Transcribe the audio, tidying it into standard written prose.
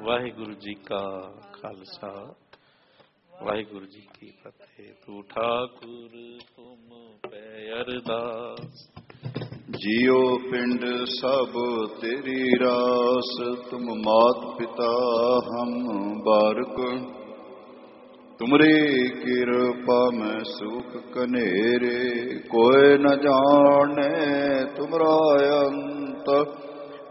ਵਾਹਿਗੁਰੂ ਜੀ ਕਾ ਖਾਲਸਾ, ਵਾਹਿਗੁਰੂ ਜੀ ਕੀ ਫਤਿਹ। ਤੂੰ ਠਾਕੁਰ ਤੁਮ ਪੈ ਅਰਦਾਸ, ਜਿਉ ਪਿੰਡ ਸਭ ਤੇਰੀ ਰਾਸ। ਤੁਮ ਮਾਤ ਪਿਤਾ ਹਮ ਬਾਰਕ, ਤੁਮਰੀ ਕਿਰਪਾ ਮੈਂ ਸੁਖ ਕਨੇਰੇ। ਕੋਇ ਨ ਜਾਣੈ ਤੁਮਰਾ ਅੰਤ,